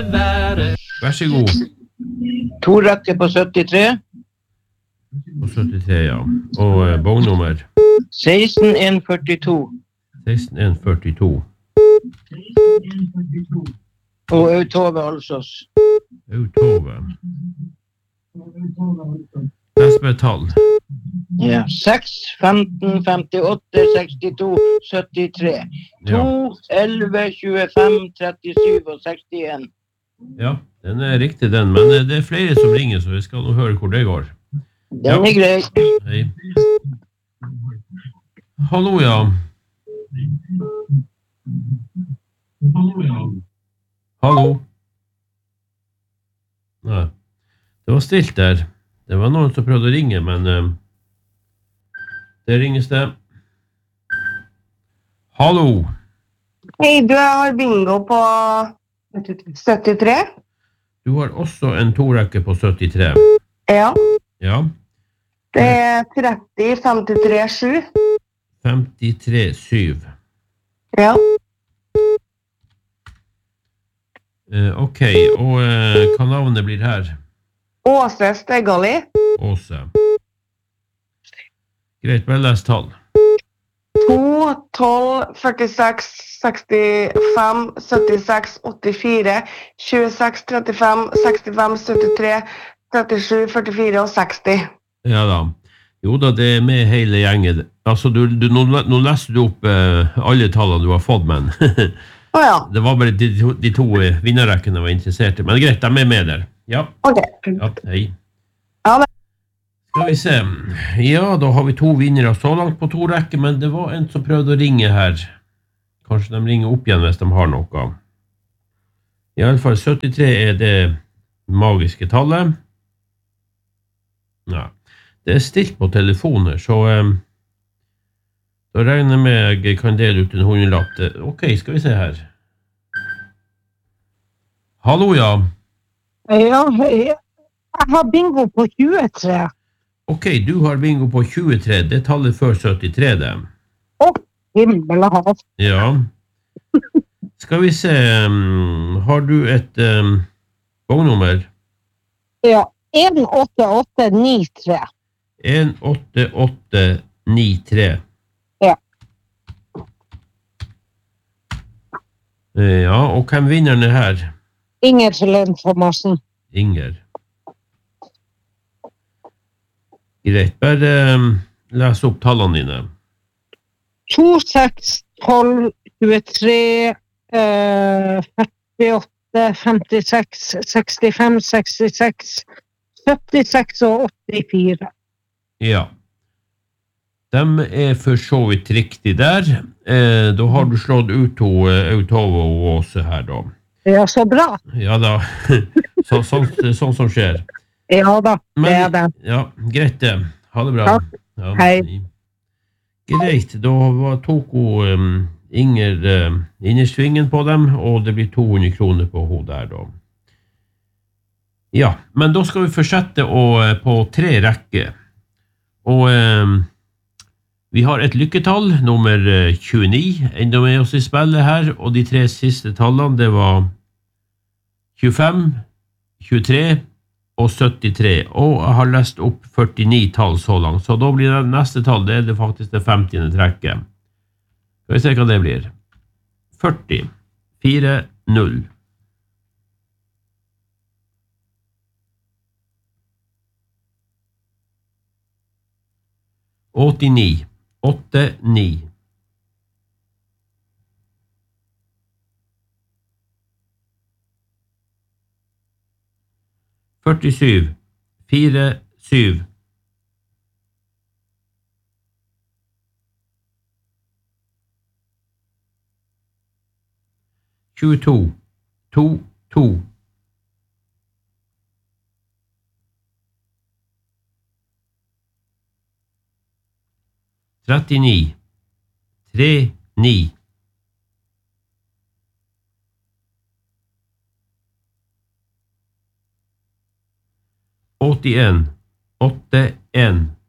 Vær så god. To rekker på 73. På 73, ja. Og bognummer? 16142. 16142. Og Autove Alsås. Autove. Neste tall. Ja, 6, 15, 58, 62, 73. 2, 11, 25, 37 og 61. Ja, den er riktig den, men det er flere som ringer, så vi skal nå høre hvor det går. Den er grei. Hei. Hallo, ja. Hallo. Nei, det var stilt der. Det var noen som prøvde å ringe, men det ringes det. Hallo. Hei, du har bingo på 73. Du har også en torekke på 73. Ja. Ja. Det er 30, 53, 7. 53, 7. Ja. Ok, og hva navnet blir her? Åse Steggali. Åse. Greit, bare les tall. 2, 12, 46, 65, 76, 84, 26, 35, 65, 73, 37, 44 og 60. Ja da. Jo da, det er med hele gjengen. Altså, nå leser du opp alle tallene du har fått, men ja. Det var bare de to vinnerrekkene jeg var interessert i. Men greit, de er med der. Ja. Ok. Ja, hei. Ja, det. Skal vi se. Ja, da har vi to vinnere så langt på to rekker, men det var en som prøvde å ringe her. Kanskje de ringer opp igjen hvis de har noe. I alle fall 73 er det magiske tallet. Ja. Det er stilt på telefoner, så da regner jeg med jeg kan dele ut en 100-lapp. Ok, skal vi se her. Hallo, ja. Ja, jeg har bingo på 23. Ok, du har bingo på 23. Det er tallet før 73, det. Himmel og hav. Ja. Skal vi se, har du et bognummer? Ja, 18893. 18893. Ja. Ja, og hvem vinneren er her? Inger Helene Thomassen. Inger. Greit, bare les opp tallene dine. 2, 6, 12, 23, 48, 56, 65, 66, 76 og 84. Ja. De er for så vidt riktig der. Da har du slått ut to Autove og Åse her da. Ja, så bra. Ja da, sånn som skjer. Ja da, det er det. Ja, greit det. Ha det bra. Takk. Ja, hei. Greit, da tok hun Inger innersvingen på dem, og det blir 200 kroner på hun der da. Ja, men da skal vi fortsette på 3 rekker. Og vi har et lykketall, nummer 29, enda med oss i spillet her, og de 3 siste tallene, det var 25, 23 og 73, og jeg har lest opp 49 tall så langt, så da blir det neste tall, det er faktisk det 50. trekket. Skal vi se hva det blir. 40, 4, 0. «89, 8, 9. 47, 4, 7. 22, 2, 2. 39, 3, 9. 81, 8, 1.